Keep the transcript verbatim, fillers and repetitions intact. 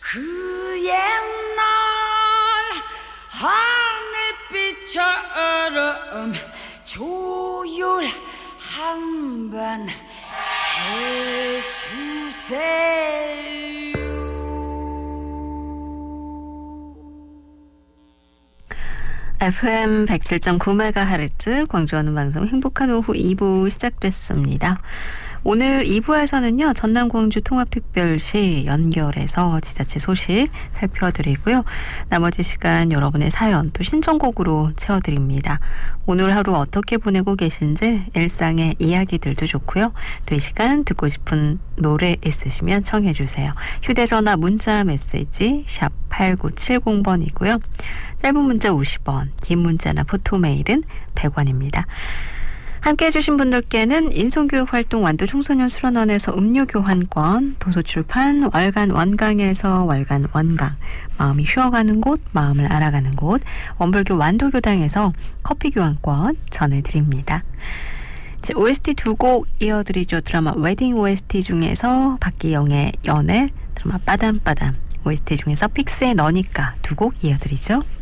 그 옛날 하늘빛처럼 조율 한번 해주세요. 에프엠 백칠 점 구 메가헤르츠 광주하는 방송 행복한 오후 이 부 시작됐습니다. 오늘 이 부에서는요. 전남 광주 통합특별시 연결해서 지자체 소식 살펴드리고요. 나머지 시간 여러분의 사연 또 신청곡으로 채워드립니다. 오늘 하루 어떻게 보내고 계신지 일상의 이야기들도 좋고요. 또 이 시간 듣고 싶은 노래 있으시면 청해주세요. 휴대전화 문자 메시지 샵 팔구칠공 번이고요. 짧은 문자 오십 원, 긴 문자나 포토메일은 백 원입니다. 함께해 주신 분들께는 인성교육활동 완도 청소년 수련원에서 음료 교환권, 도서출판 월간 원강에서 월간 원강, 마음이 쉬어가는 곳, 마음을 알아가는 곳, 원불교 완도교당에서 커피 교환권 전해드립니다. 오에스티 두 곡 이어드리죠. 드라마 웨딩 오에스티 중에서 박기영의 연애, 드라마 빠담빠담 오에스티 중에서 픽스의 너니까 두 곡 이어드리죠.